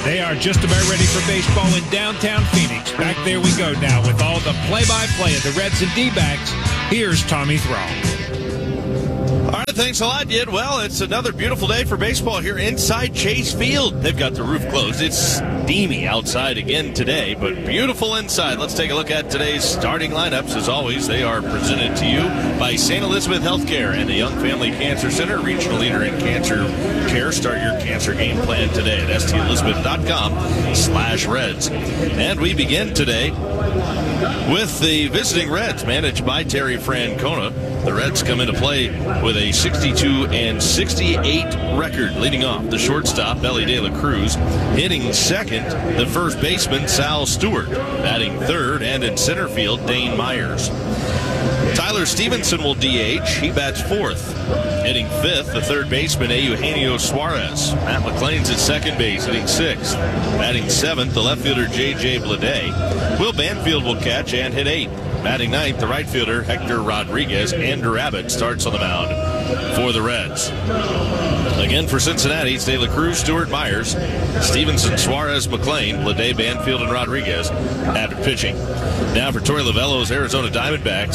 They are just about ready for baseball in downtown Phoenix. Back there we go now with all the play-by-play of the Reds and D-backs. Here's Tommy Thrall. All right, thanks a lot, Yid. Well, it's another beautiful day for baseball here inside Chase Field. They've got the roof closed. It's steamy outside again today, but beautiful inside. Let's take a look at today's starting lineups. As always, they are presented to you by St. Elizabeth Healthcare and the Young Family Cancer Center, regional leader in cancer care. Start your cancer game plan today at stelizabeth.com/Reds. And we begin today with the visiting Reds, managed by Terry Francona. The Reds come into play with a 62-68 record. Leading off, the shortstop, Ellie De La Cruz. Hitting second, the first baseman, Sal Stewart. Batting third, and in center field, Dane Myers. Tyler Stevenson will DH. He bats fourth. Hitting fifth, the third baseman, Eugenio Suarez. Matt McLean's at second base, hitting sixth. Batting seventh, the left fielder, J.J. Bleday. Will Banfield will catch and hit eighth. Batting ninth, the right fielder, Hector Rodriguez. Andrew Abbott starts on the mound for the Reds. Again for Cincinnati, it's De La Cruz, Stewart, Myers, Stevenson, Suarez, McLean, Bleday, Banfield, and Rodriguez. Abbott pitching. Now for Torey Lovullo's Arizona Diamondbacks,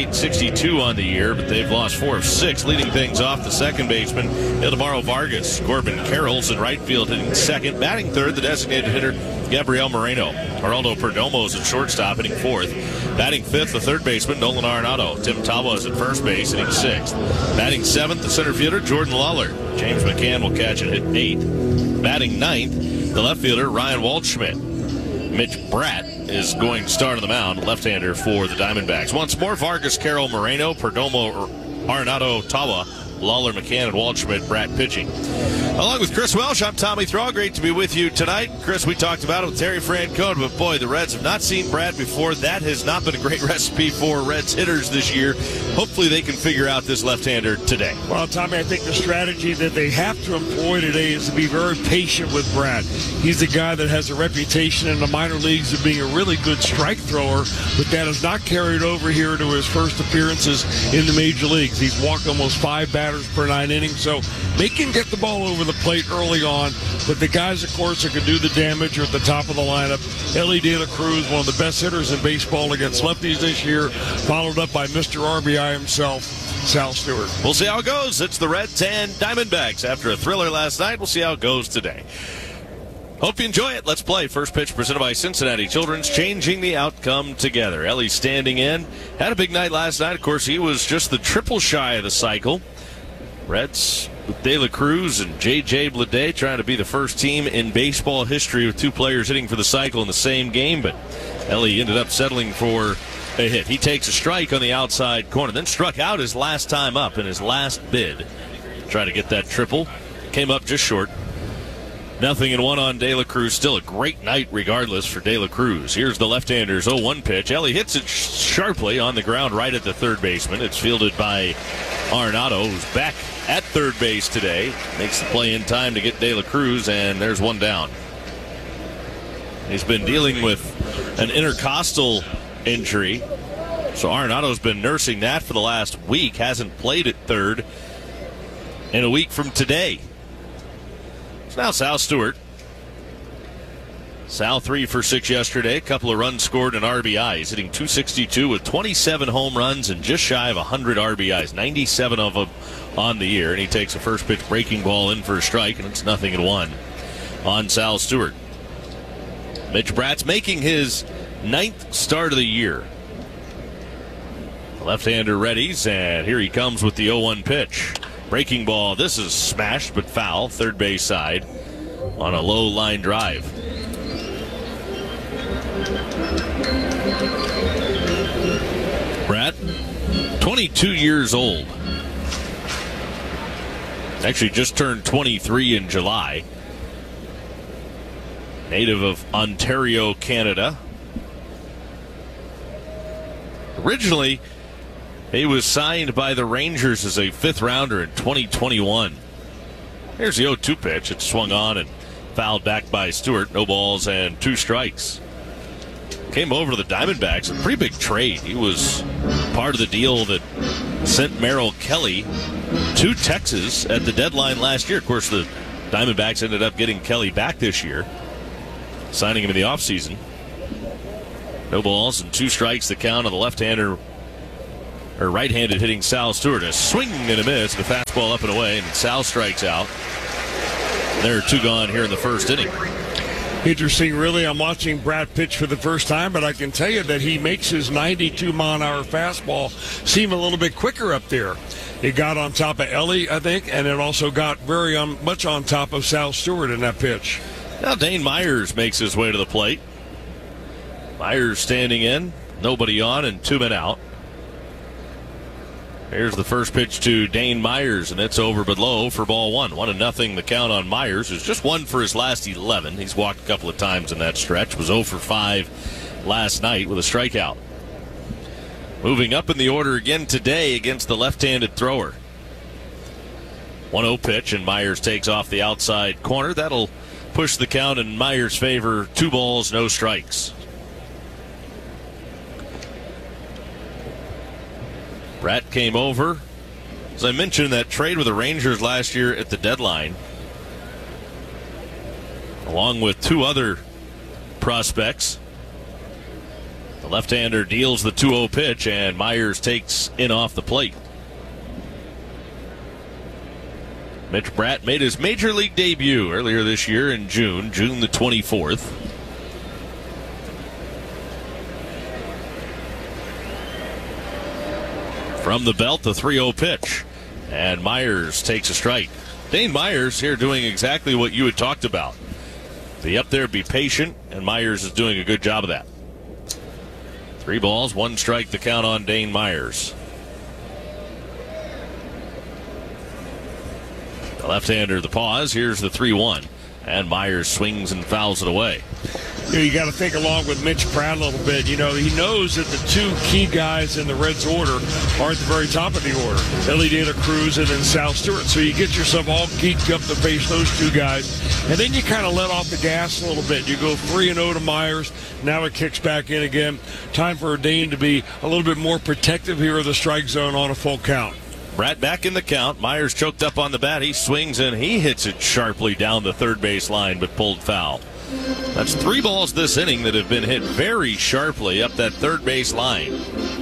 68-62 on the year, but they've lost 4 of 6. Leading things off, the second baseman, Ildemaro Vargas. Corbin Carroll's in right field, hitting second. Batting third, the designated hitter, Gabriel Moreno. Geraldo Perdomo's at shortstop, hitting fourth. Batting fifth, the third baseman, Nolan Arenado. Tim Tebow is at first base, hitting sixth. Batting seventh, the center fielder, Jordan Lawler. James McCann will catch and hit eighth. Batting ninth, the left fielder, Ryan Waldschmidt. Mitch Bratt is going to start on the mound, left-hander for the Diamondbacks. Once more, Vargas, Carroll, Moreno, Perdomo, Arenado, Tawa, Lawler, McCann, and Waldschmidt. Bratt pitching. Along with Chris Welsh, I'm Tommy Thrall. Great to be with you tonight. Chris, we talked about it with Terry Francona, but boy, the Reds have not seen Bratt before. That has not been a great recipe for Reds hitters this year. Hopefully they can figure out this left-hander today. Well, Tommy, I think the strategy that they have to employ today is to be very patient with Bratt. He's a guy that has a reputation in the minor leagues of being a really good strike thrower, but that has not carried over here to his first appearances in the major leagues. He's walked almost 5 batters per 9 innings, so they can get the ball over the plate early on, but the guys, of course, that can do the damage are at the top of the lineup. Ellie De La Cruz, one of the best hitters in baseball against lefties this year, followed up by Mr. RBI himself, Sal Stewart. We'll see how it goes. It's the Reds and Diamondbacks. After a thriller last night, we'll see how it goes today. Hope you enjoy it. Let's play. First pitch presented by Cincinnati Children's, changing the outcome together. Ellie standing in. Had a big night last night. Of course, he was just the triple shy of the cycle. Reds with De La Cruz and J.J. Bleday trying to be the first team in baseball history with 2 players hitting for the cycle in the same game, but Ellie ended up settling for a hit. He takes a strike on the outside corner, then struck out his last time up in his last bid. Try to get that triple. Came up just short. 0-1 on De La Cruz. Still a great night regardless for De La Cruz. Here's the left-hander's 0-1 pitch. Ellie hits it sharply on the ground right at the third baseman. It's fielded by Arenado, who's back at third base today. Makes the play in time to get De La Cruz, and there's one down. He's been dealing with an intercostal injury, so Arenado's been nursing that for the last week. Hasn't played at third in a week from today. So now Sal Stewart. Sal 3 for 6 yesterday. A couple of runs scored and RBI. He's hitting .262 with 27 home runs and just shy of 100 RBIs. 97 of them on the year. And he takes a first pitch breaking ball in for a strike, and it's 0-1 on Sal Stewart. Mitch Bratt's making his 9th start of the year. Left-hander readies, and here he comes with the 0-1 pitch. Breaking ball. This is smashed but foul. Third base side on a low line drive. Bratt, 22 years old. Actually just turned 23 in July. Native of Ontario, Canada. Originally, he was signed by the Rangers as a 5th rounder in 2021. Here's the 0-2 pitch. It swung on and fouled back by Stewart. No balls and 2 strikes. Came over to the Diamondbacks. A pretty big trade. He was part of the deal that sent Merrill Kelly to Texas at the deadline last year. Of course, the Diamondbacks ended up getting Kelly back this year. signing him in the offseason. No balls and 2 strikes the count on the left-hander, or right-handed hitting Sal Stewart. A swing and a miss, the fastball up and away, and Sal strikes out. There are 2 gone here in the first inning. Interesting, really. I'm watching Brad pitch for the first time, but I can tell you that he makes his 92-mile-an-hour fastball seem a little bit quicker up there. It got on top of Ellie, I think, and it also got very much on top of Sal Stewart in that pitch. Now Dane Myers makes his way to the plate. Myers standing in, nobody on, and 2 men out. Here's the first pitch to Dane Myers, and it's over but low for ball 1. 1-0 the count on Myers, who's just 1 for his last 11. He's walked a couple of times in that stretch. Was 0 for 5 last night with a strikeout. Moving up in the order again today against the left-handed thrower. 1-0 pitch, and Myers takes off the outside corner. That'll push the count in Myers' favor. 2 balls, no strikes. Bratt came over, as I mentioned, that trade with the Rangers last year at the deadline, along with 2 other prospects. The left-hander deals the 2-0 pitch, and Myers takes in off the plate. Mitch Bratt made his major league debut earlier this year in June the 24th. From the belt, the 3-0 pitch, and Myers takes a strike. Dane Myers here doing exactly what you had talked about. Be up there, be patient, and Myers is doing a good job of that. 3 balls, 1 strike, the count on Dane Myers. The left-hander, the pause. Here's the 3-1, and Myers swings and fouls it away. You got to think along with Mitch Pratt a little bit. He knows that the 2 key guys in the Reds order are at the very top of the order. Ellie De La Cruz and then Sal Stewart. So you get yourself all geeked up to face those 2 guys. And then you kind of let off the gas a little bit. You go 3-0 to Myers. Now it kicks back in again. Time for Dane to be a little bit more protective here of the strike zone on a full count. Bratt back in the count. Myers choked up on the bat. He swings and he hits it sharply down the third base line, but pulled foul. That's 3 balls this inning that have been hit very sharply up that third base line.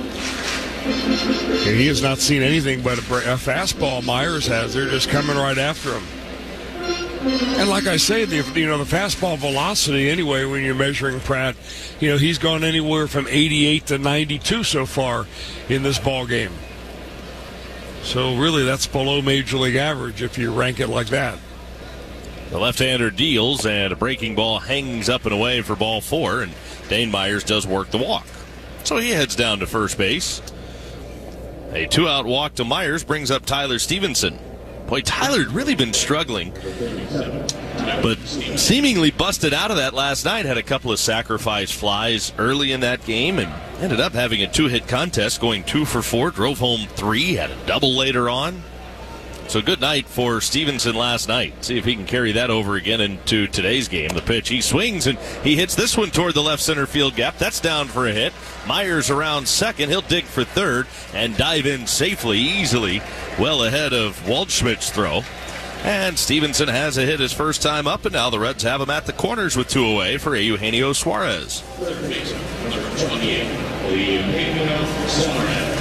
He has not seen anything but a fastball. Myers has. They're just coming right after him. And like I say, the fastball velocity anyway, when you're measuring Pratt, he's gone anywhere from 88 to 92 so far in this ball game. So really, that's below major league average if you rank it like that. The left-hander deals, and a breaking ball hangs up and away for ball 4, and Dane Myers does work the walk. So he heads down to first base. A 2-out walk to Myers brings up Tyler Stevenson. Boy, Tyler had really been struggling, but seemingly busted out of that last night. Had a couple of sacrifice flies early in that game and ended up having a 2-hit contest, going 2 for 4, drove home 3, had a double later on. So good night for Stevenson last night. See if he can carry that over again into today's game. The pitch, he swings and he hits this one toward the left center field gap. That's down for a hit. Myers around second. He'll dig for third and dive in safely, easily, well ahead of Waldschmidt's throw. And Stevenson has a hit his first time up, and now the Reds have him at the corners with 2 away for Eugenio Suarez. Third baseman, number 28, Eugenio Suarez.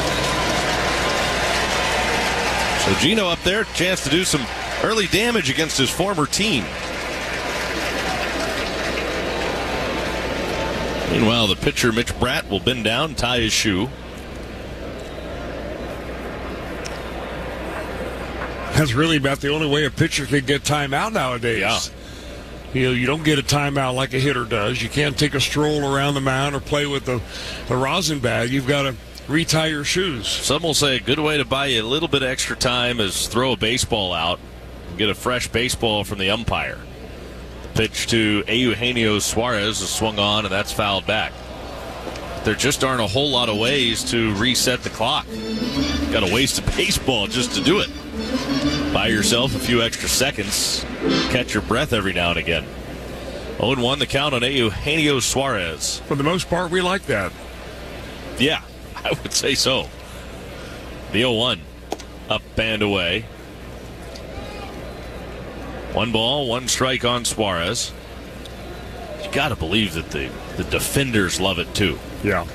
So Gino up there, chance to do some early damage against his former team. Meanwhile, the pitcher, Mitch Bratt, will bend down, tie his shoe. That's really about the only way a pitcher can get timeout nowadays. Yeah. You don't get a timeout like a hitter does. You can't take a stroll around the mound or play with the rosin bag. You've got to retie your shoes. Some will say a good way to buy you a little bit of extra time is throw a baseball out and get a fresh baseball from the umpire. The pitch to Eugenio Suarez is swung on, and that's fouled back. There just aren't a whole lot of ways to reset the clock. Got to waste a baseball just to do it. Buy yourself a few extra seconds. Catch your breath every now and again. 0-1 the count on Eugenio Suarez. For the most part, we like that. Yeah, I would say so. The 0-1 up and away. 1 ball, 1 strike on Suarez. got to believe that the defenders love it too. Yeah.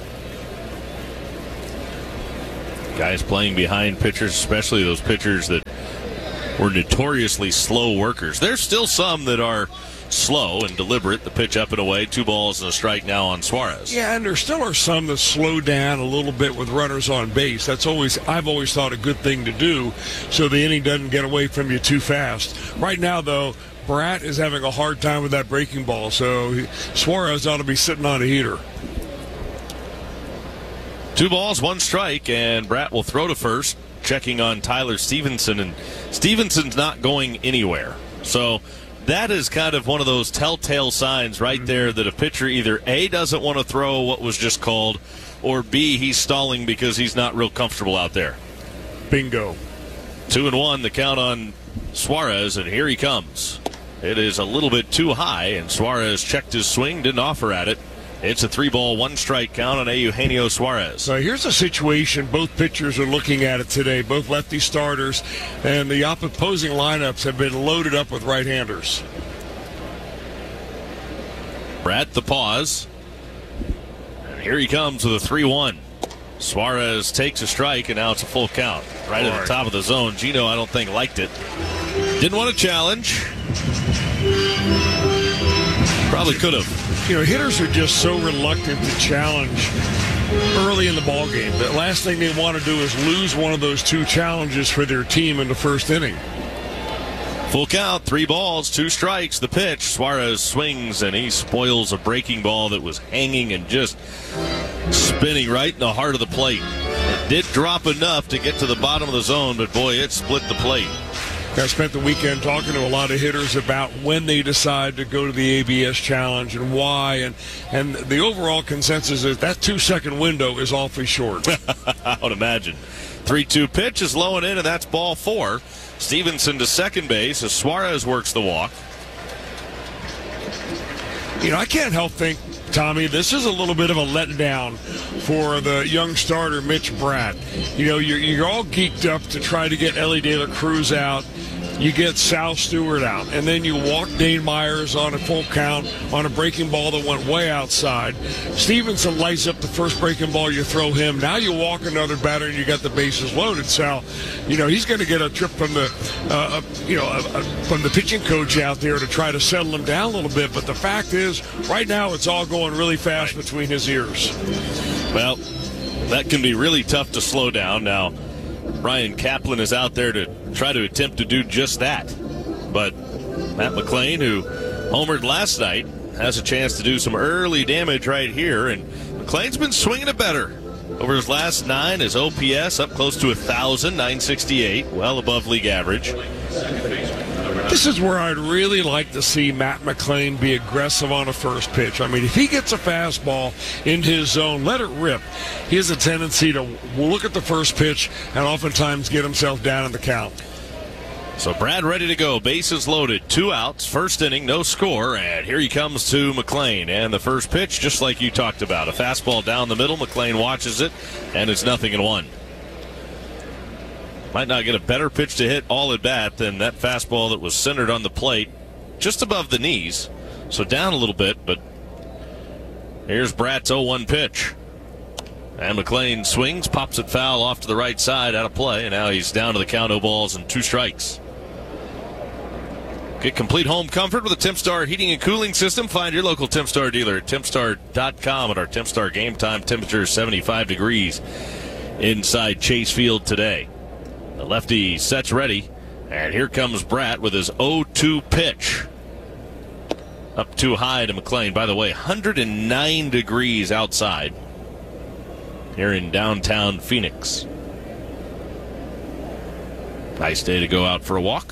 Guys playing behind pitchers, especially those pitchers that were notoriously slow workers. There's still some that are slow and deliberate. The pitch up and away, 2 balls and a strike now on Suarez. Yeah, and there still are some that slow down a little bit with runners on base. That's I've always thought a good thing to do so the inning doesn't get away from you too fast. Right now, though, Bratt is having a hard time with that breaking ball, so Suarez ought to be sitting on a heater. 2 balls, 1 strike, and Bratt will throw to first, checking on Tyler Stevenson, and Stevenson's not going anywhere. So that is kind of one of those telltale signs right there that a pitcher either A, doesn't want to throw what was just called, or B, he's stalling because he's not real comfortable out there. Bingo. 2-1, the count on Suarez, and here he comes. It is a little bit too high, and Suarez checked his swing, didn't offer at it. It's a 3-ball, 1-strike count on Eugenio Suarez. So here's a situation both pitchers are looking at it today, both lefty starters, and the opposing lineups have been loaded up with right-handers. Bratt the pause. And here he comes with a 3-1. Suarez takes a strike, and now it's a full count. Right at the top of the zone. Gino, I don't think, liked it. Didn't want to challenge. Probably could have. You know, hitters are just so reluctant to challenge early in the ballgame. The last thing they want to do is lose one of those 2 challenges for their team in the first inning. Full count, 3 balls, 2 strikes. The pitch, Suarez swings, and he spoils a breaking ball that was hanging and just spinning right in the heart of the plate. It did drop enough to get to the bottom of the zone, but boy, it split the plate. I spent the weekend talking to a lot of hitters about when they decide to go to the ABS challenge and why, and the overall consensus is that 2-second window is awfully short. I would imagine. 3-2 pitch is low and in, and that's ball 4. Stevenson to second base as Suarez works the walk. You know, I can't help think, Tommy, this is a little bit of a letdown for the young starter, Mitch Bratt. You know, you're all geeked up to try to get Elly De La Cruz out. You get Sal Stewart out, and then you walk Dane Myers on a full count on a breaking ball that went way outside. Stevenson lights up the first breaking ball, you throw him. Now you walk another batter, and you got the bases loaded. Sal, you know, he's going to get a trip from the, from the pitching coach out there to try to settle him down a little bit. But the fact is, right now it's all going really fast between his ears. Well, that can be really tough to slow down. Now, Ryan Kaplan is out there to try to attempt to do just that. But Matt McLain, who homered last night, has a chance to do some early damage right here. And McLain's been swinging it better. Over his last 9, his OPS up close to 1,000, 968, well above league average. This is where I'd really like to see Matt McLain be aggressive on a first pitch. I mean, if he gets a fastball in his zone, let it rip. He has a tendency to look at the first pitch and oftentimes get himself down in the count. So Brad ready to go. Bases loaded. 2 outs. First inning, no score. And here he comes to McLain. And the first pitch, just like you talked about. A fastball down the middle. McLain watches it, and it's 0-1. Might not get a better pitch to hit all at bat than that fastball that was centered on the plate just above the knees. So down a little bit, but here's Bratt's 0-1 pitch. And McLain swings, pops it foul off to the right side, out of play, and now he's down to the count, 0 balls and 2 strikes. Get complete home comfort with a Tempstar heating and cooling system. Find your local Tempstar dealer at Tempstar.com. At our Tempstar game time temperature is 75 degrees inside Chase Field today. The lefty sets ready, and here comes Bratt with his 0-2 pitch. Up too high to McLain. By the way, 109 degrees outside here in downtown Phoenix. Nice day to go out for a walk.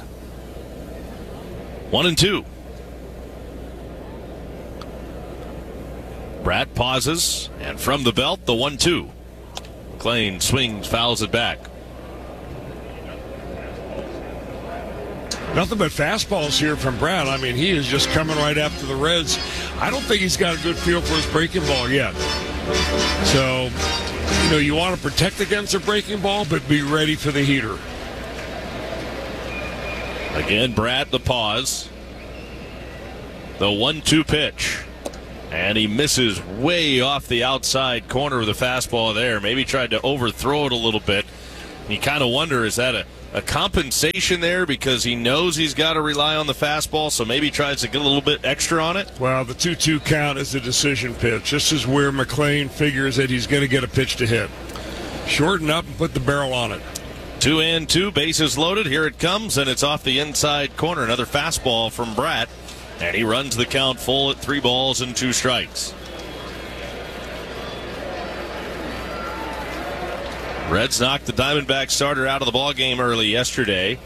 1-2. Bratt pauses, and from the belt, the 1-2. McLain swings, fouls it back. Nothing but fastballs here from Bratt. I mean, he is just coming right after the Reds. I don't think he's got a good feel for his breaking ball yet. So, you know, you want to protect against a breaking ball, but be ready for the heater. Again, Bratt the pause. The 1-2 pitch. And he misses way off the outside corner of the fastball there. Maybe tried to overthrow it a little bit. You kind of wonder, is that a compensation there because he knows he's got to rely on the fastball, so maybe tries to get a little bit extra on it? Well, the 2-2 count is a decision pitch. This is where McLean figures that he's going to get a pitch to hit. Shorten up and put the barrel on it. 2-2, bases loaded. Here it comes, and it's off the inside corner. Another fastball from Bratt, and he runs the count full at 3 balls and 2 strikes. Reds knocked the Diamondback starter out of the ballgame early yesterday.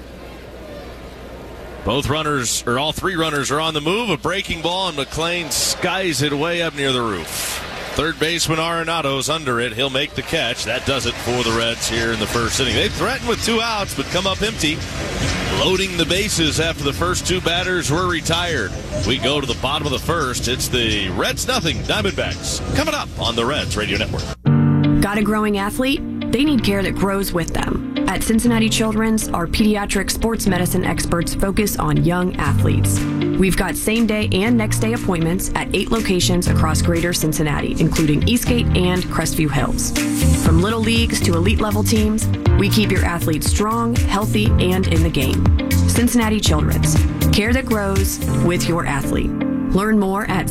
Both runners, or all 3 runners, are on the move. A breaking ball, and McLean skies it way up near the roof. Third baseman Arenado's under it. He'll make the catch. That does it for the Reds here in the first inning. They threatened with 2 outs, but come up empty, loading the bases after the first 2 batters were retired. We go to the bottom of the first. It's the Reds 0, Diamondbacks. Coming up on the Reds Radio Network. Got a growing athlete? They need care that grows with them. At Cincinnati Children's, our pediatric sports medicine experts focus on young athletes. We've got same-day and next-day appointments at 8 locations across greater Cincinnati, including Eastgate and Crestview Hills. From little leagues to elite-level teams, we keep your athletes strong, healthy, and in the game. Cincinnati Children's. Care that grows with your athlete. Learn more at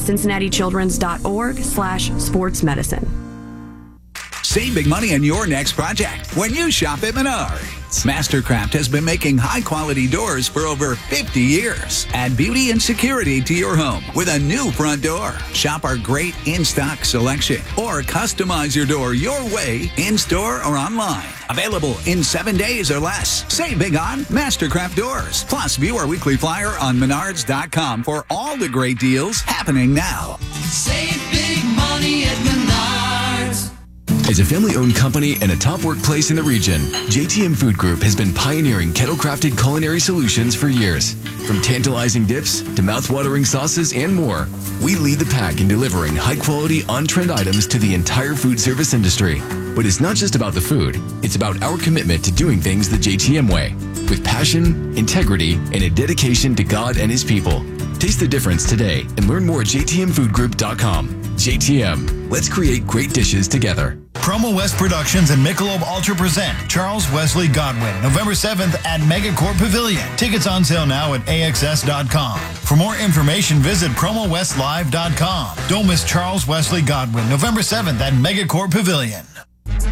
cincinnatichildrens.org/sportsmedicine. Save big money on your next project when you shop at Menards. Mastercraft has been making high-quality doors for over 50 years. Add beauty and security to your home with a new front door. Shop our great in-stock selection or customize your door your way in-store or online. Available in 7 days or less. Save big on Mastercraft doors. Plus, view our weekly flyer on Menards.com for all the great deals happening now. Save big money at Menards. As a family-owned company and a top workplace in the region, JTM Food Group has been pioneering kettle-crafted culinary solutions for years. From tantalizing dips to mouth-watering sauces and more, we lead the pack in delivering high-quality, on-trend items to the entire food service industry. But it's not just about the food. It's about our commitment to doing things the JTM way, with passion, integrity, and a dedication to God and His people. Taste the difference today and learn more at jtmfoodgroup.com. JTM, let's create great dishes together. Promo West Productions and Michelob Ultra present Charles Wesley Godwin, November 7th at Megacorp Pavilion. Tickets on sale now at AXS.com. For more information, visit PromoWestLive.com. Don't miss Charles Wesley Godwin, November 7th at Megacorp Pavilion.